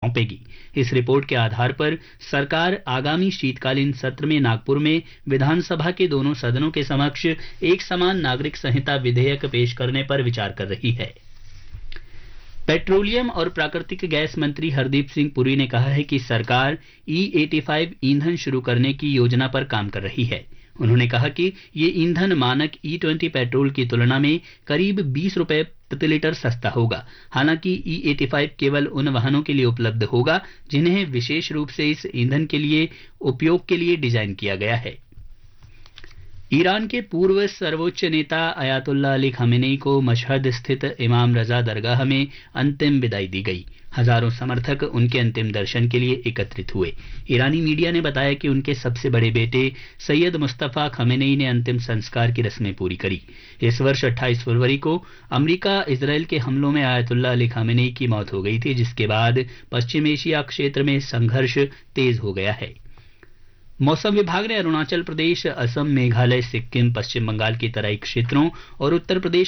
सौंपेगी। इस रिपोर्ट के आधार पर सरकार आगामी शीतकालीन सत्र में नागपुर में विधानसभा के दोनों सदनों के समक्ष एक समान नागरिक संहिता विधेयक पेश करने पर विचार कर रही है। पेट्रोलियम और प्राकृतिक गैस मंत्री हरदीप सिंह पुरी ने कहा है कि सरकार E85 ईंधन शुरू करने की योजना पर काम कर रही है। उन्होंने कहा कि ये ईंधन मानक E20 पेट्रोल की तुलना में करीब 20 रुपए प्रति लीटर सस्ता होगा। हालांकि E85 केवल उन वाहनों के लिए उपलब्ध होगा जिन्हें विशेष रूप से इस ईंधन के लिए उपयोग के लिए डिजाइन किया गया है। ईरान के पूर्व सर्वोच्च नेता अयातुल्ला अली खामेनेई को मशहद स्थित इमाम रजा दरगाह में अंतिम विदाई दी गई। हजारों समर्थक उनके अंतिम दर्शन के लिए एकत्रित हुए। ईरानी मीडिया ने बताया कि उनके सबसे बड़े बेटे सैयद मुस्तफा खामेनेई ने अंतिम संस्कार की रस्में पूरी करी। इस वर्ष 28 फरवरी को अमेरिका इजरायल के हमलों में अयातुल्ला अली खामेनेई की मौत हो गई थी, जिसके बाद पश्चिम एशिया क्षेत्र में संघर्ष तेज हो गया है। मौसम विभाग ने अरुणाचल प्रदेश, असम, मेघालय, सिक्किम, पश्चिम बंगाल के तराई क्षेत्रों और उत्तर प्रदेश